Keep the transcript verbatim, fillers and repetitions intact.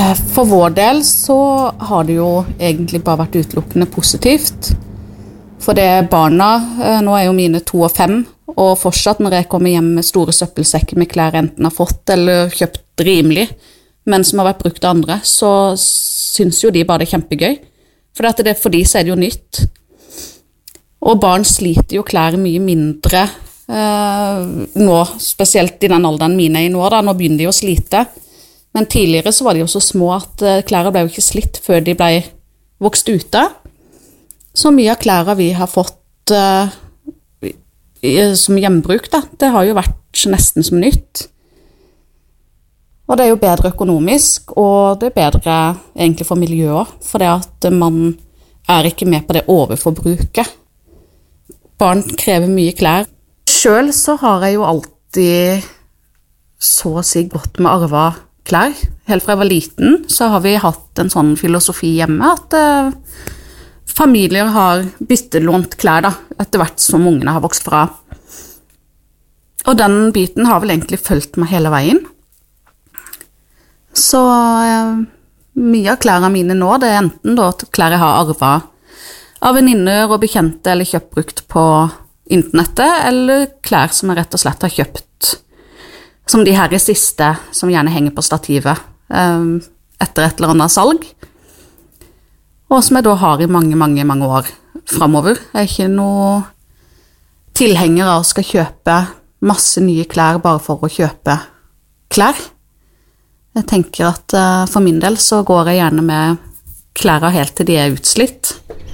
For vår del så har det jo egentlig bare vært utelukkende positivt. For det barna, nå er jo mine to og fem, og fortsatt når jeg kommer hjem med store søppelsekker med klær enten har fått eller kjøpt rimelig, men som har vært brukt av andre, så synes jo de bare det er kjempegøy. For, det det, for de så er det jo nytt. Og barn sliter jo klær mye mindre eh, nå, spesielt i den alderen mine er i nå, da, nå begynner de å slite. Men tidligere så var de jo så små at klærne ble jo ikke slitt før de ble vokst ute. Så mye av klærne vi har fått uh, som gjenbruk, da, det har jo vært nesten som nytt. Og det er jo bedre økonomisk, og det er bedre egentlig for miljøet, for det at man er ikke med på det overforbruket. Barn krever mye klær. Selv så har jeg jo alltid så å si godt med arva klær. Helt fra jeg var liten så har vi hatt en sånn filosofi hjemme at eh, familier har byttelånt klær da, etter hvert som ungene har vokst fra. Og den biten har vel egentlig fulgt meg hele veien. Så eh, mye av klærne mine nå, det er enten da klær jeg har arvet av venninner og bekjente eller kjøpt brukt på internettet, eller klær som jeg rett og slett har kjøpt som de her i siste, som gjerne henger på stativet um, etter et eller annet salg. Og som jeg da har i mange, mange, mange år fremover. Jeg er ikke noe tilhenger av å skal kjøpe masse nye klær bare for å kjøpe klær. Jeg tenker at uh, for min del så går jeg gjerne med klærne helt til de er utslitt.